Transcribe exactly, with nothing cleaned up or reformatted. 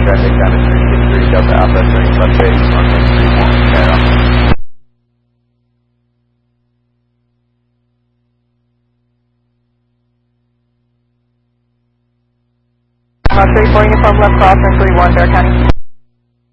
traffic down to three six three Delta Alpha, turning left base, one one three one, Sierra. Uh, three four, uniform left cross, and three one, Bear County.